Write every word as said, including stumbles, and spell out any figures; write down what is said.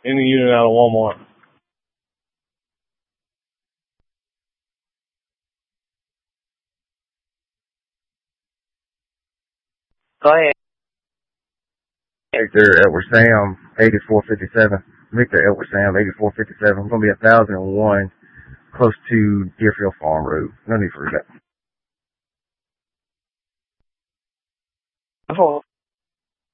Any unit out of Walmart. Go ahead. Victor Edward Sam, eighty-four fifty-seven. Victor Edward Sam, eighty-four fifty-seven. I'm going to be one thousand one, close to Deerfield Farm Road. No need for that. four.